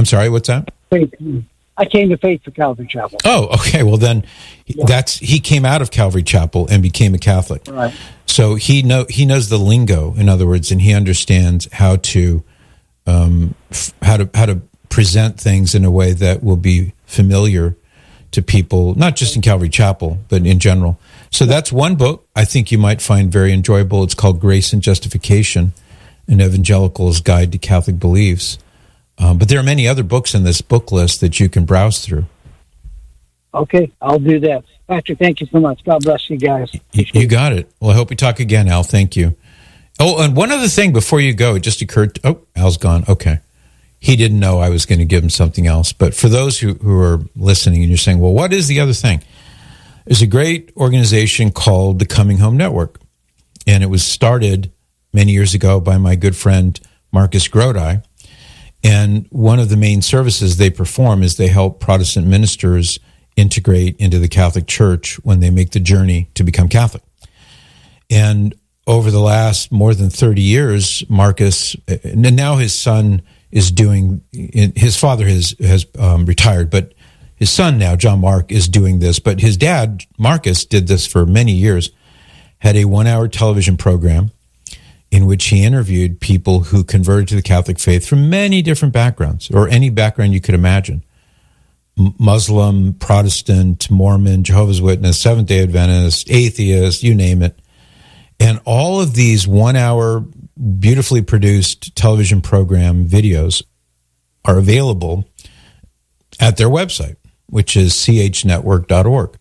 I'm sorry, what's that? Faith. I came to faith for Calvary Chapel. Oh, okay. Well, then he came out of Calvary Chapel and became a Catholic. Right. So he knows the lingo, in other words, and he understands how to present things in a way that will be familiar to people, not just in Calvary Chapel, but in general. So that's one book I think you might find very enjoyable. It's called Grace and Justification, an Evangelical's Guide to Catholic Beliefs. But there are many other books in this book list that you can browse through. Okay, I'll do that. Patrick, thank you so much. God bless you guys. You got it. Well, I hope we talk again, Al. Thank you. Oh, and one other thing before you go, it just occurred. Al's gone. Okay. He didn't know I was going to give him something else. But for those who are listening and you're saying, well, what is the other thing? There's a great organization called the Coming Home Network. And it was started many years ago by my good friend Marcus Grodi. And one of the main services they perform is they help Protestant ministers integrate into the Catholic Church when they make the journey to become Catholic. And over the last more than 30 years, Marcus, and now his son is doing, his father has retired, but his son now, John Mark, is doing this. But his dad, Marcus, did this for many years, had a 1-hour television program in which he interviewed people who converted to the Catholic faith from many different backgrounds, or any background you could imagine. Muslim, Protestant, Mormon, Jehovah's Witness, Seventh-day Adventist, atheist, you name it. And all of these 1-hour, beautifully produced television program videos are available at their website, which is chnetwork.org.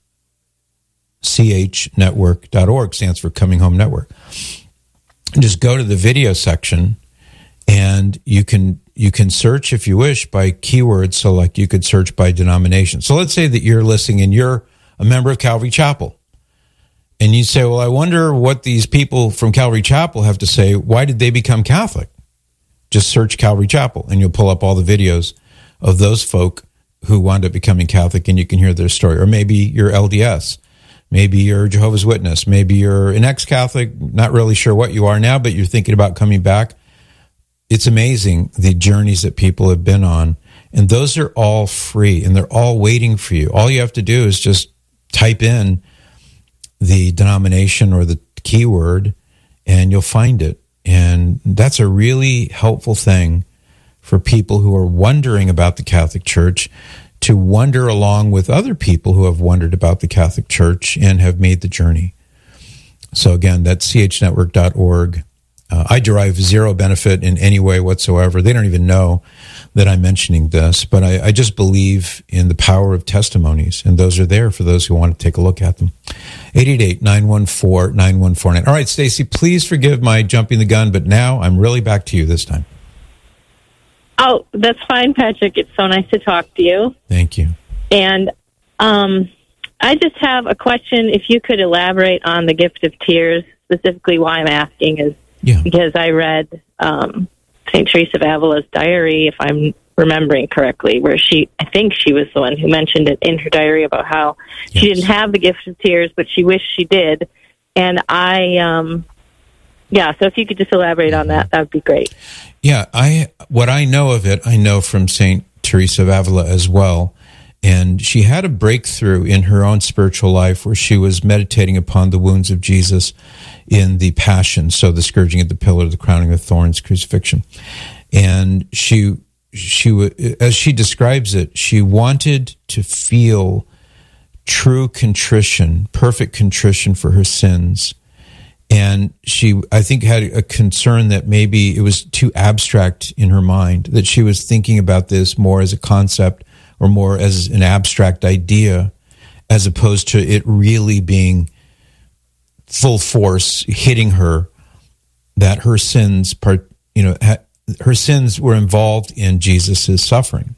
chnetwork.org stands for Coming Home Network. Just go to the video section, and you can search, if you wish, by keywords. So like you could search by denomination. So let's say that you're listening and you're a member of Calvary Chapel. And you say, well, I wonder what these people from Calvary Chapel have to say. Why did they become Catholic? Just search Calvary Chapel, and you'll pull up all the videos of those folk who wound up becoming Catholic, and you can hear their story. Or maybe you're LDS. Maybe you're Jehovah's Witness. Maybe you're an ex-Catholic, not really sure what you are now, but you're thinking about coming back. It's amazing the journeys that people have been on. And those are all free, and they're all waiting for you. All you have to do is just type in the denomination or the keyword, and you'll find it. And that's a really helpful thing for people who are wondering about the Catholic Church, to wonder along with other people who have wondered about the Catholic Church and have made the journey. So again, that's chnetwork.org. I derive zero benefit in any way whatsoever. They don't even know that I'm mentioning this, but I just believe in the power of testimonies, and those are there for those who want to take a look at them. 888-914-9149. All right, Stacy, please forgive my jumping the gun, but now I'm really back to you this time. Oh, that's fine, Patrick. It's so nice to talk to you. Thank you. And I just have a question. If you could elaborate on the gift of tears, specifically why I'm asking is because I read St. Teresa of Avila's diary, if I'm remembering correctly, where I think she was the one who mentioned it in her diary about how she didn't have the gift of tears, but she wished she did. And so if you could just elaborate on that, that would be great. Yeah, what I know of it, I know from St. Teresa of Avila as well. And she had a breakthrough in her own spiritual life where she was meditating upon the wounds of Jesus in the Passion, so the scourging of the pillar, the crowning of thorns, crucifixion. And she as she describes it, she wanted to feel true contrition, perfect contrition for her sins. And she, I think, had a concern that maybe it was too abstract in her mind, that she was thinking about this more as a concept or more as an abstract idea, as opposed to it really being full force hitting her, that her sins, her sins were involved in Jesus' suffering.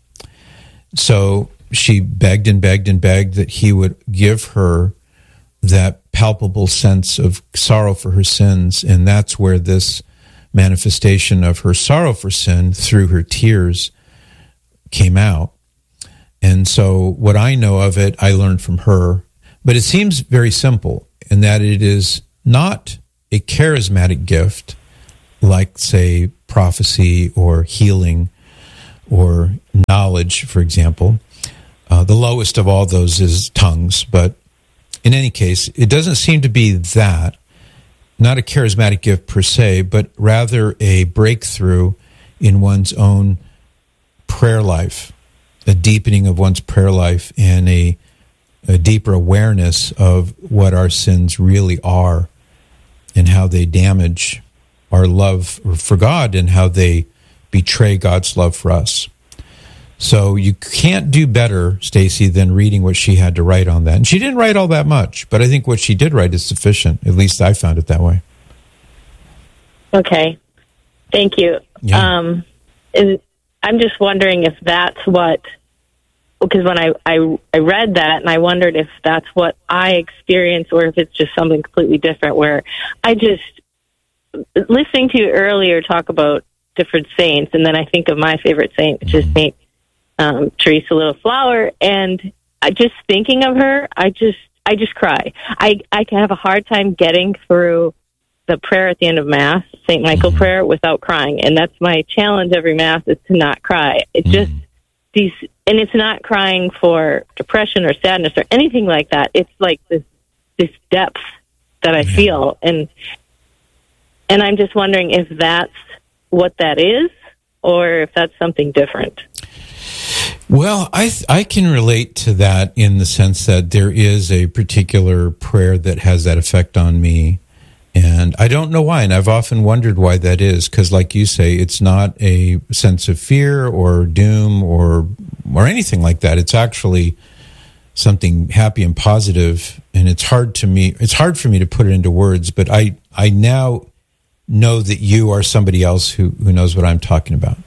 So she begged and begged and begged that he would give her that palpable sense of sorrow for her sins, and that's where this manifestation of her sorrow for sin through her tears came out. And so what I know of it, I learned from her. But it seems very simple in that it is not a charismatic gift like, say, prophecy or healing or knowledge, for example. The lowest of all those is tongues, but in any case, it doesn't seem to be that, not a charismatic gift per se, but rather a breakthrough in one's own prayer life, a deepening of one's prayer life, and a deeper awareness of what our sins really are and how they damage our love for God and how they betray God's love for us. So you can't do better, Stacy, than reading what she had to write on that. And she didn't write all that much, but I think what she did write is sufficient. At least I found it that way. Okay. Thank you. Yeah. I'm just wondering if that's what, because when I read that, and I wondered if that's what I experienced or if it's just something completely different, where I just, listening to you earlier talk about different saints, and then I think of my favorite saint, which is Saint Teresa Little Flower, and just thinking of her, I just cry. I can have a hard time getting through the prayer at the end of Mass, St. Michael prayer, without crying, and that's my challenge every Mass, is to not cry. It just and it's not crying for depression or sadness or anything like that. It's like this depth that I feel, and I'm just wondering if that's what that is, or if that's something different. Well, I can relate to that in the sense that there is a particular prayer that has that effect on me, and I don't know why, and I've often wondered why that is, because like you say, it's not a sense of fear or doom or anything like that. It's actually something happy and positive, and it's hard for me to put it into words, but I now know that you are somebody else who knows what I'm talking about.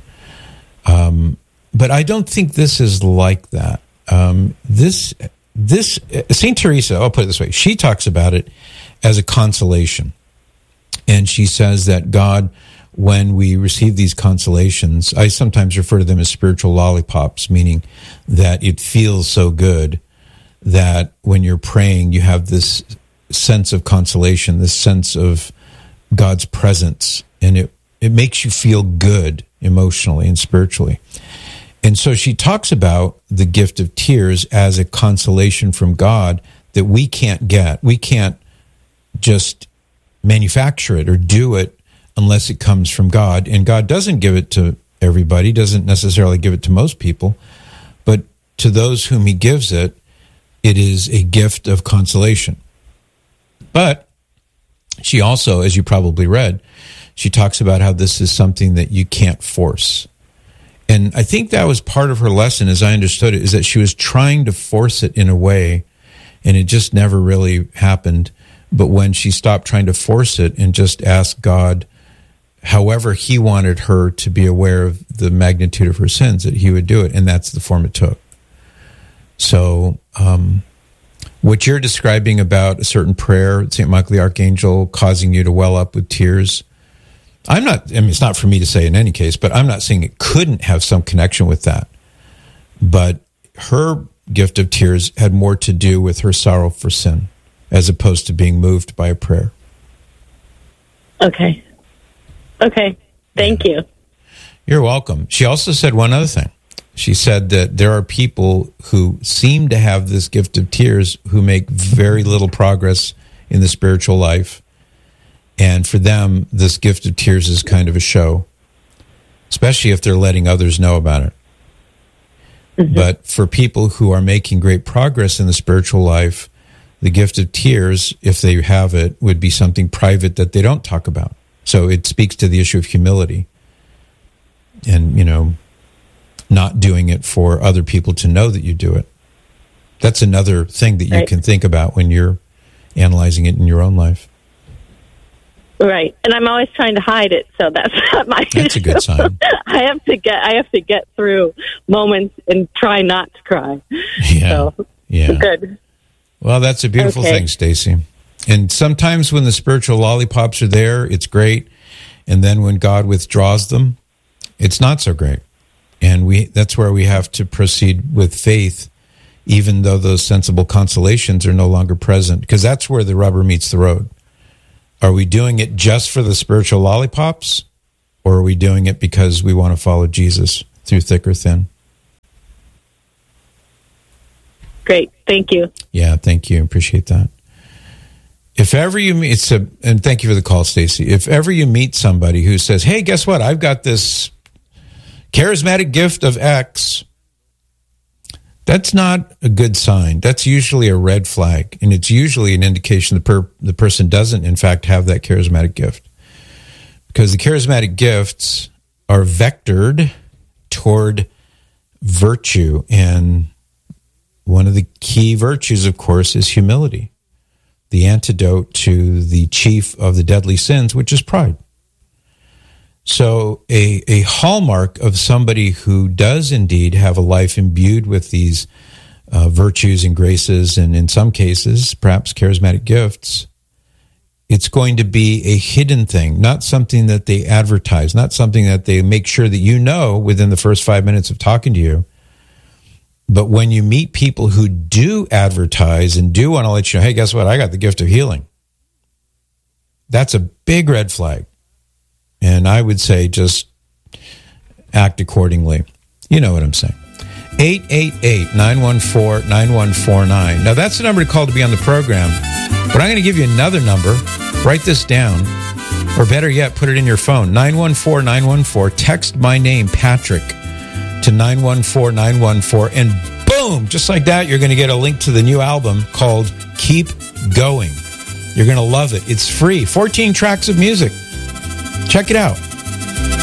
But I don't think this is like that. This Saint Teresa, I'll put it this way, she talks about it as a consolation. And she says that God, when we receive these consolations, I sometimes refer to them as spiritual lollipops, meaning that it feels so good that when you're praying, you have this sense of consolation, this sense of God's presence, and it makes you feel good emotionally and spiritually. And so she talks about the gift of tears as a consolation from God that we can't get. We can't just manufacture it or do it unless it comes from God. And God doesn't give it to everybody, doesn't necessarily give it to most people, but to those whom he gives it, it is a gift of consolation. But she also, as you probably read, she talks about how this is something that you can't force. And I think that was part of her lesson, as I understood it, is that she was trying to force it in a way, and it just never really happened. But when she stopped trying to force it and just asked God, however he wanted her to be aware of the magnitude of her sins, that he would do it, and that's the form it took. So what you're describing about a certain prayer, St. Michael the Archangel, causing you to well up with tears, it's not for me to say in any case, but I'm not saying it couldn't have some connection with that. But her gift of tears had more to do with her sorrow for sin, as opposed to being moved by a prayer. Okay. Thank you. You're welcome. She also said one other thing. She said that there are people who seem to have this gift of tears who make very little progress in the spiritual life. And for them, this gift of tears is kind of a show, especially if they're letting others know about it. Mm-hmm. But for people who are making great progress in the spiritual life, the gift of tears, if they have it, would be something private that they don't talk about. So it speaks to the issue of humility and, not doing it for other people to know that you do it. That's another thing that you can think about when you're analyzing it in your own life. Right, and I'm always trying to hide it, so that's not my issue. That's a good sign. I have to get through moments and try not to cry. Yeah, so, good. Well, that's a beautiful thing, Stacy. And sometimes when the spiritual lollipops are there, it's great, and then when God withdraws them, it's not so great. And that's where we have to proceed with faith, even though those sensible consolations are no longer present, because that's where the rubber meets the road. Are we doing it just for the spiritual lollipops, or are we doing it because we want to follow Jesus through thick or thin. Great. Thank you. Yeah, thank you. Appreciate that. If ever you meet, and thank you for the call, Stacy. If ever you meet somebody who says, hey, guess what? I've got this charismatic gift of X, that's not a good sign. That's usually a red flag, and it's usually an indication the person doesn't, in fact, have that charismatic gift. Because the charismatic gifts are vectored toward virtue, and one of the key virtues, of course, is humility, the antidote to the chief of the deadly sins, which is pride. So a hallmark of somebody who does indeed have a life imbued with these virtues and graces, and in some cases, perhaps charismatic gifts, it's going to be a hidden thing, not something that they advertise, not something that they make sure that you know within the first 5 minutes of talking to you. But when you meet people who do advertise and do want to let you know, hey, guess what? I got the gift of healing. That's a big red flag. And I would say just act accordingly. You know what I'm saying. 888-914-9149. Now, that's the number to call to be on the program. But I'm going to give you another number. Write this down. Or better yet, put it in your phone. 914-914. Text my name, Patrick, to 914-914. And boom, just like that, you're going to get a link to the new album called Keep Going. You're going to love it. It's free. 14 tracks of music. Check it out.